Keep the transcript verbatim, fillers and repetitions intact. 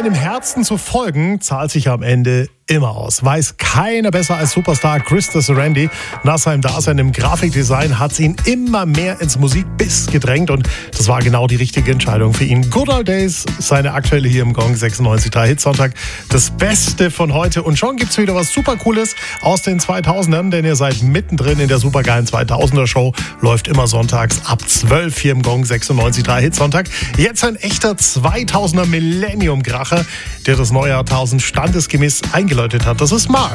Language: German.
seinem Herzen zu folgen, zahlt sich am Ende immer aus. Weiß keiner besser als Superstar Krista Sarandon. Nach seinem Dasein im Grafikdesign hat sie ihn immer mehr ins Musikbiss gedrängt und das war genau die richtige Entscheidung für ihn. Good Old Days, seine aktuelle hier im Gong sechsundneunzig Komma drei Hitsonntag. Das Beste von heute. Und schon gibt's wieder was super Cooles aus den zweitausendern, denn ihr seid mittendrin in der supergeilen zweitausender Show. Läuft immer sonntags ab zwölf hier im Gong sechsundneunzig Komma drei Hitsonntag. Jetzt ein echter zweitausender Millennium-Kracher, der das neue Jahrtausend standesgemäß eingeläutet hat. Das ist Mark.